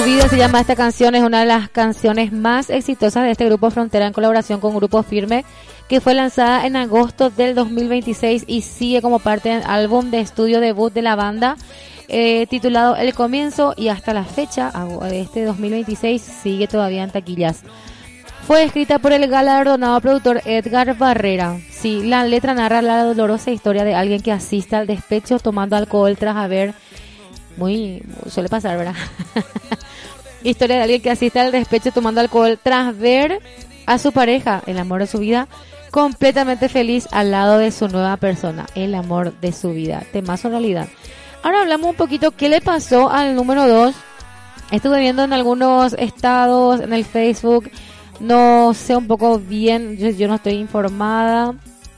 Vida se llama esta canción, es una de las canciones más exitosas de este grupo Frontera en colaboración con Grupo Firme, que fue lanzada en agosto del 2026 y sigue como parte del álbum de estudio debut de la banda, titulado El Comienzo, y hasta la fecha de este 2026 sigue todavía en taquillas. Fue escrita por el galardonado productor Edgar Barrera. Sí, la letra narra la dolorosa historia de alguien que asiste al despecho tomando alcohol tras haber... suele pasar, ¿verdad? Historia de alguien que asiste al despecho tomando alcohol tras ver a su pareja, el amor de su vida, completamente feliz al lado de su nueva persona, el amor de su vida. Temazo en realidad. Ahora hablamos un poquito qué le pasó al número 2. Estuve viendo en algunos estados, en el Facebook, no sé un poco bien, yo no estoy informada,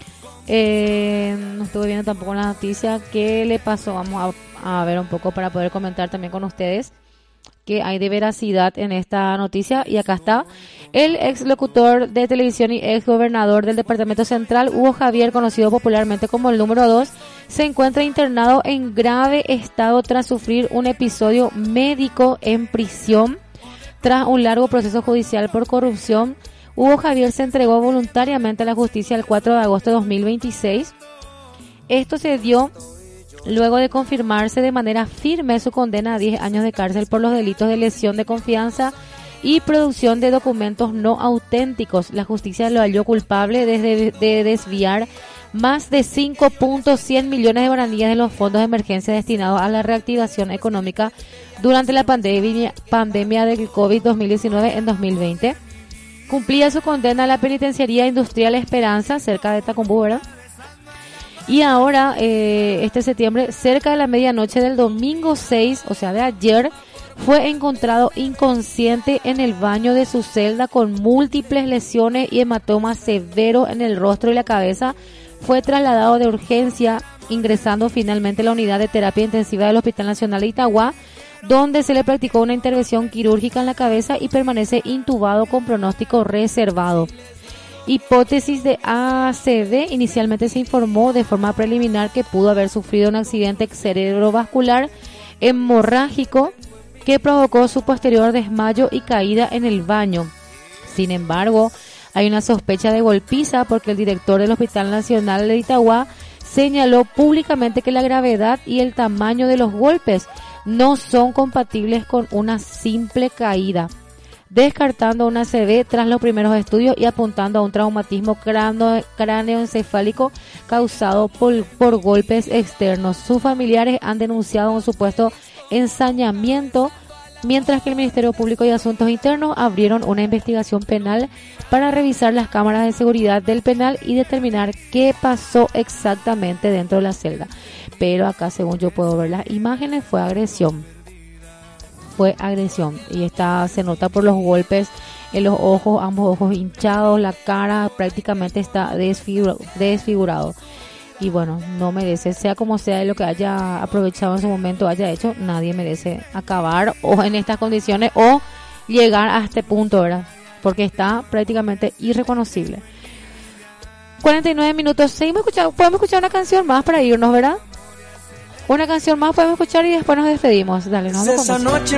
no estuve viendo tampoco la noticia, qué le pasó. Vamos a ver un poco para poder comentar también con ustedes que hay de veracidad en esta noticia. Y acá está: el ex locutor de televisión y ex gobernador del Departamento Central, Hugo Javier, conocido popularmente como el número 2, se encuentra internado en grave estado tras sufrir un episodio médico en prisión. Tras un largo proceso judicial por corrupción, Hugo Javier se entregó voluntariamente a la justicia el 4 de agosto de 2026. Esto se dio luego de confirmarse de manera firme su condena a 10 años de cárcel por los delitos de lesión de confianza y producción de documentos no auténticos. La justicia lo halló culpable de desviar más de 5.100 millones de guaraníes de los fondos de emergencia destinados a la reactivación económica durante la pandemia del COVID-19 en 2020. Cumplía su condena a la penitenciaría industrial Esperanza, cerca de Tacumbú, ¿verdad? Y ahora, este septiembre, cerca de la medianoche del domingo 6, o sea de ayer, fue encontrado inconsciente en el baño de su celda con múltiples lesiones y hematomas severos en el rostro y la cabeza. Fue trasladado de urgencia, ingresando finalmente a la unidad de terapia intensiva del Hospital Nacional de Itagua, donde se le practicó una intervención quirúrgica en la cabeza y permanece intubado con pronóstico reservado. Hipótesis de ACV. Inicialmente se informó de forma preliminar que pudo haber sufrido un accidente cerebrovascular hemorrágico que provocó su posterior desmayo y caída en el baño. Sin embargo, hay una sospecha de golpiza porque el director del Hospital Nacional de Itagua señaló públicamente que la gravedad y el tamaño de los golpes no son compatibles con una simple caída, descartando una ACV tras los primeros estudios y apuntando a un traumatismo cráneoencefálico causado por golpes externos. Sus familiares han denunciado un supuesto ensañamiento, mientras que el Ministerio Público y Asuntos Internos abrieron una investigación penal para revisar las cámaras de seguridad del penal y determinar qué pasó exactamente dentro de la celda. Pero acá, según yo puedo ver las imágenes, fue agresión y se nota por los golpes en los ojos, ambos ojos hinchados, la cara prácticamente está desfigurado. Y bueno, no merece, sea como sea lo que haya aprovechado en su momento, haya hecho, nadie merece acabar o en estas condiciones o llegar a este punto, ¿verdad? Porque está prácticamente irreconocible. 49 minutos, podemos escuchar una canción más para irnos, ¿verdad? Una canción más podemos escuchar y después nos despedimos. Dale, nos vamos con música.